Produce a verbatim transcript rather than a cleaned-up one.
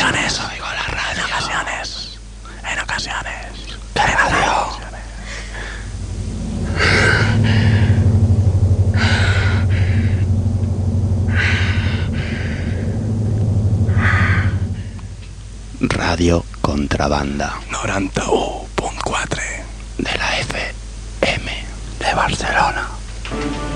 ocasiones oigo la radio. En ocasiones. En ocasiones. ¿Qué radio? Radio Contrabanda noranta-u punt quatre de la F M de Barcelona.